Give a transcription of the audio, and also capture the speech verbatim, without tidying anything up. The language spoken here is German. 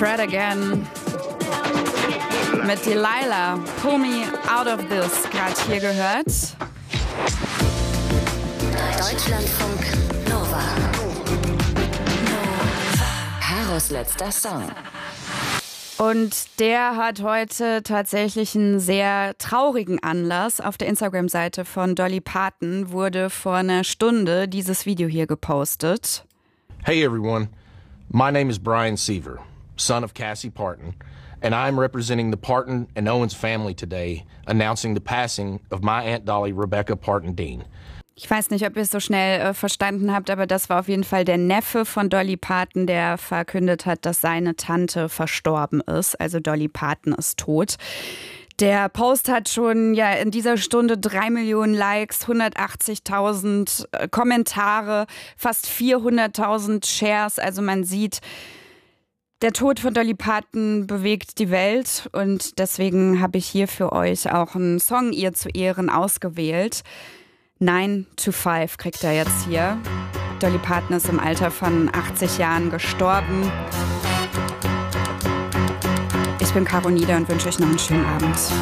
Fred again mit Delilah, Pull Me Out of This, gerade hier gehört. Deutschlandfunk Nova. Karos letzter Song. Und der hat heute tatsächlich einen sehr traurigen Anlass. Auf der Instagram-Seite von Dolly Parton wurde vor einer Stunde dieses Video hier gepostet. Hey everyone, my name is Brian Seaver, son of Cassie Parton, and I'm representing the Parton and Owens family today, announcing the passing of my Aunt Dolly Rebecca Parton Dean. Ich weiß nicht, ob ihr es so schnell äh, verstanden habt, aber das war auf jeden Fall der Neffe von Dolly Parton, der verkündet hat, dass seine Tante verstorben ist. Also Dolly Parton ist tot. Der Post hat schon ja in dieser Stunde drei Millionen Likes, hundertachtzigtausend äh, Kommentare, fast vierhunderttausend Shares. Also man sieht, der Tod von Dolly Parton bewegt die Welt und deswegen habe ich hier für euch auch einen Song ihr zu Ehren ausgewählt. nine to five kriegt er jetzt hier. Dolly Parton ist im Alter von achtzig Jahren gestorben. Ich bin Caro Nieder und wünsche euch noch einen schönen Abend.